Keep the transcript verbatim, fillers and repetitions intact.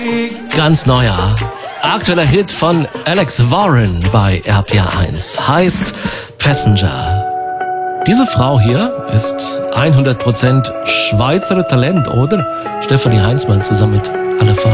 Ganz neuer, aktueller Hit von Alex Warren bei R P R eins heißt Passenger. Diese Frau hier ist hundert Prozent Schweizer Talent, oder? Stefanie Heinzmann zusammen mit Alle Farben.